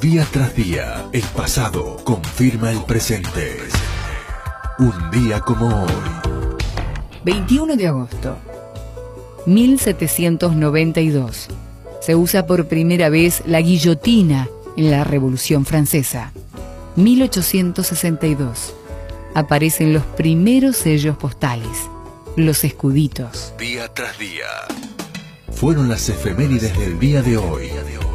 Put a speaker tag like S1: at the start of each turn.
S1: Día tras día, el pasado confirma el presente. Un día como hoy.
S2: 21 de agosto, 1792. Se usa por primera vez la guillotina en la Revolución Francesa. 1862. Aparecen los primeros sellos postales, los escuditos.
S1: Día tras día. Fueron las efemérides del día de hoy.